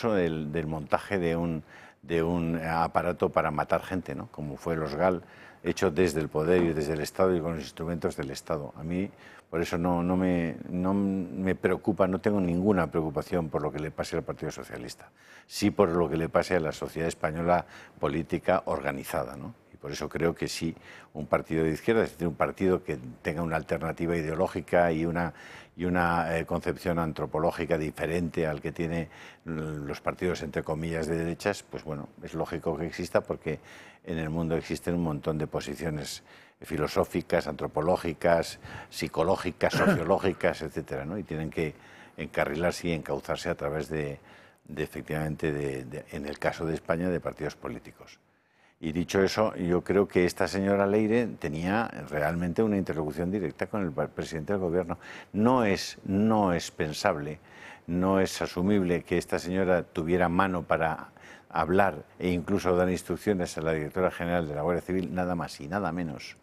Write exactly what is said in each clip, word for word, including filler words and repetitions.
incluso del, del montaje de un, de un aparato para matar gente, ¿no? Como fue los GAL, hecho desde el poder y desde el Estado y con los instrumentos del Estado. A mí, por eso no, no, me, no me preocupa, no tengo ninguna preocupación por lo que le pase al Partido Socialista, sí por lo que le pase a la sociedad española política organizada, ¿no? Y por eso creo que sí, un partido de izquierda, es decir, un partido que tenga una alternativa ideológica y una, y una eh, concepción antropológica diferente al que tienen los partidos, entre comillas, de derechas, pues bueno, es lógico que exista porque en el mundo existen un montón de posiciones filosóficas, antropológicas, psicológicas, sociológicas, etcétera, ¿no? Y tienen que encarrilarse y encauzarse a través de, de efectivamente, de, de, en el caso de España, de partidos políticos. Y dicho eso, yo creo que esta señora Leire tenía realmente una interlocución directa con el presidente del Gobierno. No es, no es pensable, no es asumible que esta señora tuviera mano para hablar e incluso dar instrucciones a la directora general de la Guardia Civil, nada más y nada menos,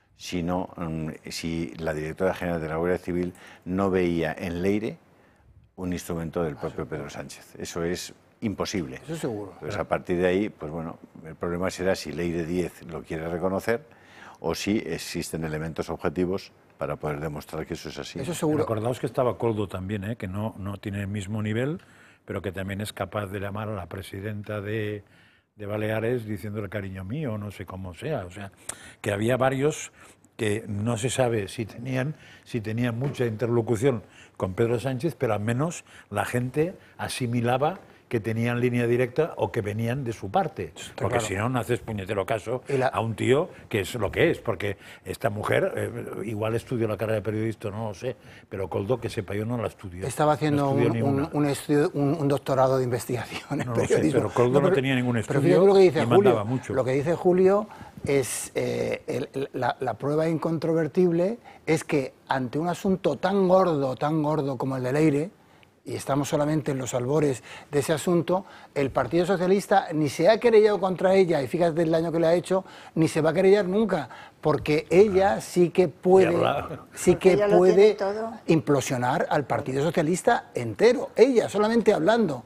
sino um, si la directora general de la Guardia Civil no veía en Leire un instrumento del propio Pedro Sánchez. Eso es imposible. Eso seguro. Pues a partir de ahí, pues bueno, el problema será si Leire Díez lo quiere reconocer o si existen elementos objetivos para poder demostrar que eso es así. Eso seguro. Recordaos que estaba Koldo también, ¿eh? Que no, no tiene el mismo nivel, pero que también es capaz de llamar a la presidenta de, de Baleares diciéndole cariño mío, no sé cómo sea. O sea, que había varios que no se sabe si tenían, si tenían mucha interlocución con Pedro Sánchez, pero al menos la gente asimilaba que tenían línea directa o que venían de su parte. Porque claro, si no, no haces puñetero caso la... a un tío que es lo que es. Porque esta mujer, eh, igual estudió la carrera de periodista, no lo sé, pero Koldo, que sepa yo, no la estudió. Estaba haciendo no un, un, un, estudio, un, un doctorado de investigación en no periodismo. Sé, pero Koldo no, pero, no tenía ningún estudio, pero lo que dice y Julio, mandaba mucho. Lo que dice Julio es, eh, el, la, la prueba incontrovertible es que ante un asunto tan gordo, tan gordo como el de Leire, y estamos solamente en los albores de ese asunto, el Partido Socialista ni se ha querellado contra ella, y fíjate el daño que le ha hecho, ni se va a querellar nunca, porque ella sí que puede, sí que puede implosionar al Partido Socialista entero, ella, solamente hablando.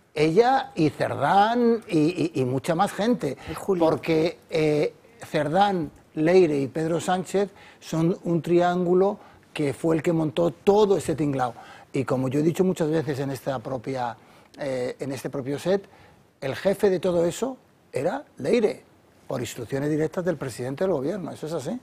Ella y Cerdán y, y, y mucha más gente, porque eh, Cerdán, Leire y Pedro Sánchez son un triángulo que fue el que montó todo ese tinglao. Y como yo he dicho muchas veces en, esta propia, eh, en este propio set, el jefe de todo eso era Leire, por instrucciones directas del presidente del Gobierno. Eso es así.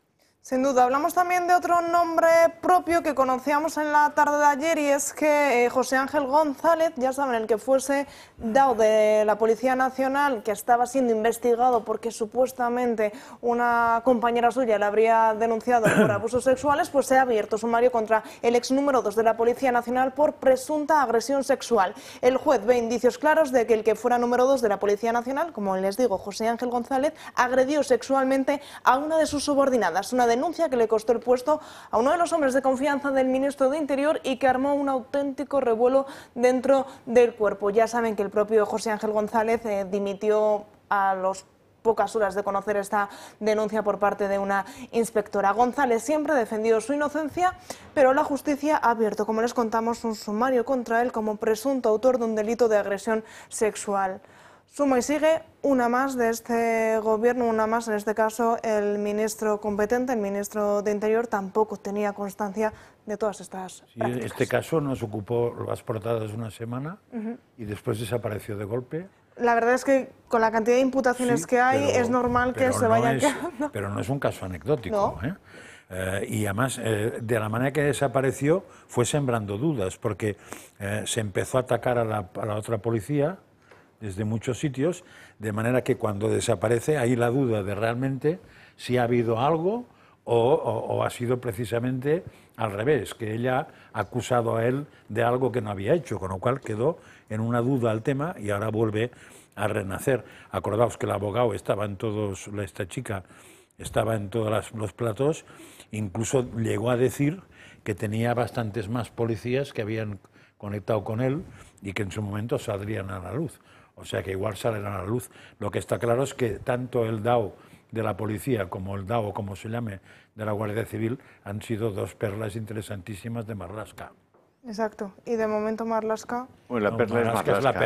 Sin duda. Hablamos también de otro nombre propio que conocíamos en la tarde de ayer, y es que eh, José Ángel González, ya saben, el que fuese D A O de la Policía Nacional, que estaba siendo investigado porque supuestamente una compañera suya le habría denunciado por abusos sexuales, pues se ha abierto sumario contra el ex número dos de la Policía Nacional por presunta agresión sexual. El juez ve indicios claros de que el que fuera número dos de la Policía Nacional, como les digo, José Ángel González, agredió sexualmente a una de sus subordinadas, una denuncia que le costó el puesto a uno de los hombres de confianza del ministro de Interior y que armó un auténtico revuelo dentro del cuerpo. Ya saben que el propio José Ángel González eh, dimitió a los pocas horas de conocer esta denuncia por parte de una inspectora. González siempre ha defendido su inocencia, pero la justicia ha abierto, como les contamos, un sumario contra él como presunto autor de un delito de agresión sexual. Suma y sigue, una más de este gobierno, una más en este caso el ministro competente, el ministro de Interior, tampoco tenía constancia de todas estas sí, prácticas. Este caso nos ocupó las portadas una semana uh-huh. y después desapareció de golpe. La verdad es que con la cantidad de imputaciones sí, que hay pero, es normal que se no vayan es, quedando. Pero no es un caso anecdótico, ¿No? ¿eh? Eh, y además, eh, de la manera que desapareció, fue sembrando dudas, porque eh, se empezó a atacar a la, a la otra policía desde muchos sitios, de manera que cuando desaparece hay la duda de realmente si ha habido algo o, o, o ha sido precisamente al revés, que ella ha acusado a él de algo que no había hecho, con lo cual quedó en una duda el tema y ahora vuelve a renacer. Acordaos que el abogado estaba en todos, esta chica estaba en todos las, los platos, incluso llegó a decir que tenía bastantes más policías que habían conectado con él y que en su momento saldrían a la luz. O sea que igual salen a la luz. Lo que está claro es que tanto el D A O de la policía como el D A O, como se llame, de la Guardia Civil, han sido dos perlas interesantísimas de Marlaska. Exacto. Y de momento Marlaska... Bueno, la perla no, es Marlaska.